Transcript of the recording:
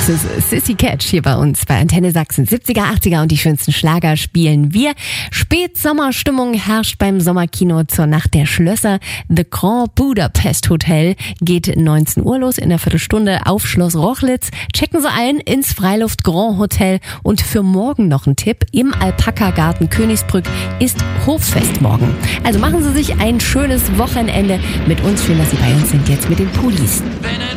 ist Sissy Catch hier bei uns bei Antenne Sachsen. 70er, 80er und die schönsten Schlager spielen wir. Spätsommerstimmung herrscht beim Sommerkino zur Nacht der Schlösser. The Grand Budapest Hotel geht 19 Uhr los, in der Viertelstunde auf Schloss Rochlitz. Checken Sie ein ins Freiluft Grand Hotel. Und für morgen noch ein Tipp. Im Alpaka-Garten Königsbrück ist Hoffest morgen. Also machen Sie sich ein schönes Wochenende mit uns. Schön, dass Sie bei uns sind jetzt mit den Pulis.